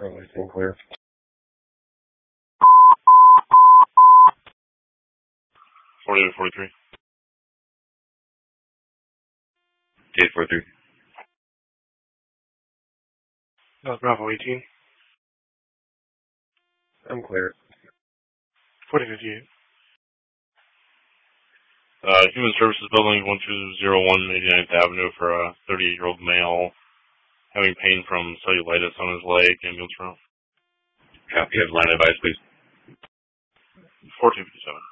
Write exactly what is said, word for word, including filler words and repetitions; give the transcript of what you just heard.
Probably full clear. forty to forty-three. eight forty-three. South Bravo eighteen. I'm clear. forty fifty-eight. Uh, Human Services Building, one two zero one eighty-ninth Avenue for a thirty-eight-year-old male having pain from cellulitis on his leg. Ambulance route. Copy of line advice, please. fourteen fifty-seven.